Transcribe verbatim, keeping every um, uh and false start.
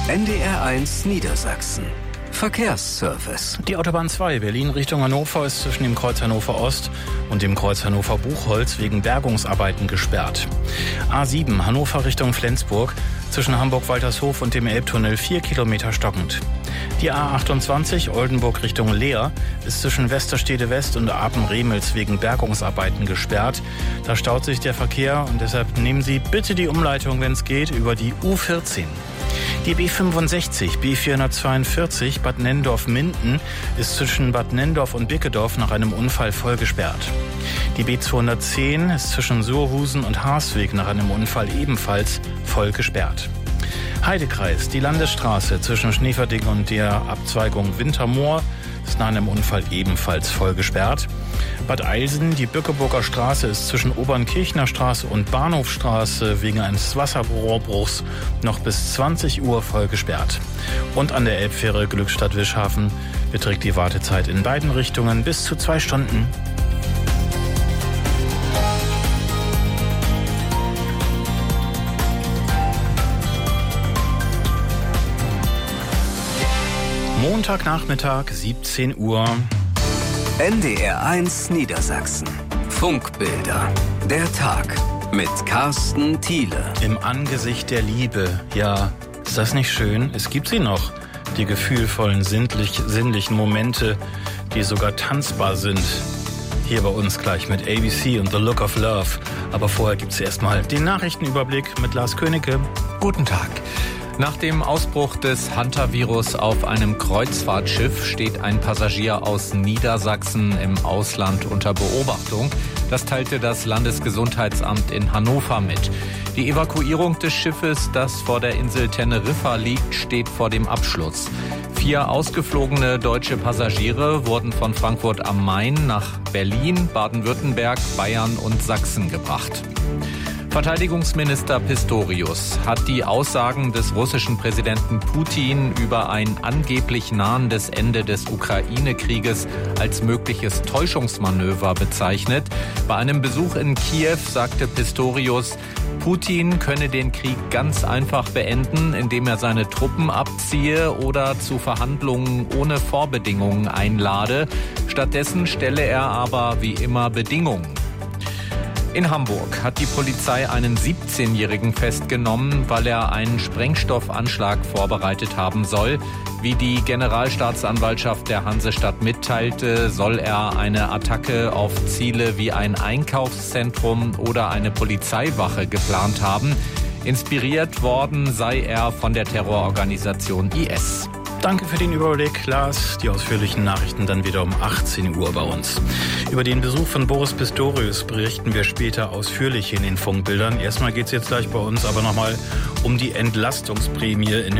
N D R eins Niedersachsen. Verkehrsservice. Die Autobahn zwei Berlin Richtung Hannover ist zwischen dem Kreuz Hannover Ost und dem Kreuz Hannover Buchholz wegen Bergungsarbeiten gesperrt. A sieben Hannover Richtung Flensburg zwischen Hamburg-Waltershof und dem Elbtunnel vier Kilometer stockend. Die A achtundzwanzig Oldenburg Richtung Leer ist zwischen Westerstede West und Apen-Remels wegen Bergungsarbeiten gesperrt. Da staut sich der Verkehr und deshalb nehmen Sie bitte die Umleitung, wenn es geht, über die U vierzehn. Die B fünfundsechzig, B vierhundertzweiundvierzig Bad Nenndorf-Minden ist zwischen Bad Nenndorf und Bickedorf nach einem Unfall voll gesperrt. Die B zweihundertzehn ist zwischen Surhusen und Harsweg nach einem Unfall ebenfalls voll gesperrt. Heidekreis, die Landesstraße zwischen Schneeverding und der Abzweigung Wintermoor ist nach einem Unfall ebenfalls voll gesperrt. Bad Eilsen, die Bückeburger Straße ist zwischen Obernkirchner Straße und Bahnhofstraße wegen eines Wasserrohrbruchs noch bis zwanzig Uhr voll gesperrt. Und an der Elbfähre Glückstadt-Wischhafen beträgt die Wartezeit in beiden Richtungen bis zu zwei Stunden. Montagnachmittag, siebzehn Uhr. N D R eins Niedersachsen. Funkbilder. Der Tag mit Carsten Thiele. Im Angesicht der Liebe. Ja, ist das nicht schön? Es gibt sie noch. Die gefühlvollen, sinnlich, sinnlichen Momente, die sogar tanzbar sind. Hier bei uns gleich mit A B C und The Look of Love. Aber vorher gibt es erstmal den Nachrichtenüberblick mit Lars Königke. Guten Tag. Nach dem Ausbruch des Hantavirus auf einem Kreuzfahrtschiff steht ein Passagier aus Niedersachsen im Ausland unter Beobachtung. Das teilte das Landesgesundheitsamt in Hannover mit. Die Evakuierung des Schiffes, das vor der Insel Teneriffa liegt, steht vor dem Abschluss. Vier ausgeflogene deutsche Passagiere wurden von Frankfurt am Main nach Berlin, Baden-Württemberg, Bayern und Sachsen gebracht. Verteidigungsminister Pistorius hat die Aussagen des russischen Präsidenten Putin über ein angeblich nahendes Ende des Ukraine-Krieges als mögliches Täuschungsmanöver bezeichnet. Bei einem Besuch in Kiew sagte Pistorius, Putin könne den Krieg ganz einfach beenden, indem er seine Truppen abziehe oder zu Verhandlungen ohne Vorbedingungen einlade. Stattdessen stelle er aber wie immer Bedingungen. In Hamburg hat die Polizei einen siebzehnjährigen festgenommen, weil er einen Sprengstoffanschlag vorbereitet haben soll. Wie die Generalstaatsanwaltschaft der Hansestadt mitteilte, soll er eine Attacke auf Ziele wie ein Einkaufszentrum oder eine Polizeiwache geplant haben. Inspiriert worden sei er von der Terrororganisation I S. Danke für den Überblick, Lars. Die ausführlichen Nachrichten dann wieder um achtzehn Uhr bei uns. Über den Besuch von Boris Pistorius berichten wir später ausführlich in den Funkbildern. Erstmal geht es jetzt gleich bei uns aber nochmal um die Entlastungsprämie in